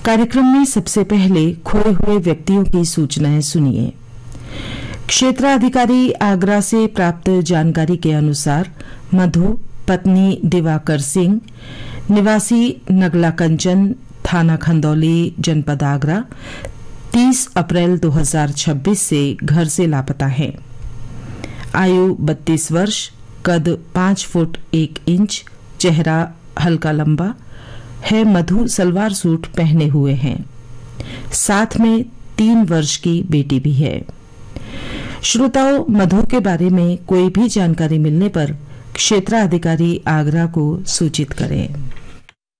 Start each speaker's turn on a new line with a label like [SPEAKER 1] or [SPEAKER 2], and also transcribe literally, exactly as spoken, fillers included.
[SPEAKER 1] कार्यक्रम में सबसे पहले खोए हुए व्यक्तियों की सूचनाएं सुनिए। क्षेत्राधिकारी आगरा से प्राप्त जानकारी के अनुसार मधु पत्नी दिवाकर सिंह निवासी नगला कंचन थाना खंदौली जनपद आगरा तीस अप्रैल दो हज़ार छब्बीस से घर से लापता है। आयु बत्तीस वर्ष, कद पाँच फुट एक इंच, चेहरा हल्का लंबा है। मधु सलवार सूट पहने हुए हैं। साथ में तीन वर्ष की बेटी भी है। श्रोताओं, मधु के बारे में कोई भी जानकारी मिलने पर क्षेत्राधिकारी आगरा को सूचित करें।